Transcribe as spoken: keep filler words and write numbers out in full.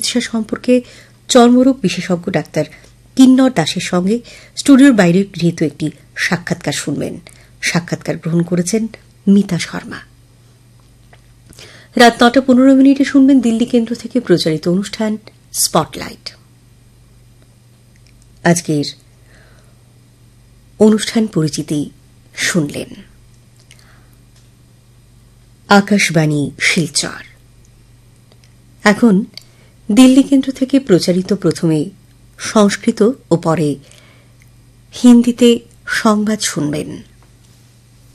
চিকিৎসা সম্পর্কে চর্মরোগ বিশেষজ্ঞ ডাক্তার কিন্নর দাসের সঙ্গে স্টুডিওর বাইরে গৃহীত একটি সাক্ষাৎকার শুনবেন। সাক্ষাৎকার গ্রহণ করেছেন মিতা শর্মা। রাত নটা পনেরো মিনিটে শুনবেন দিল্লি কেন্দ্র থেকে প্রচারিত অনুষ্ঠান স্পটলাইট। আজকের অনুষ্ঠান পরিচিতি শুনলেন। আকাশবাণী শিলচর। এখন দিল্লি কেন্দ্র থেকে প্রচারিত প্রথমে সংস্কৃত ও পরে হিন্দিতে সংবাদ শুনবেন।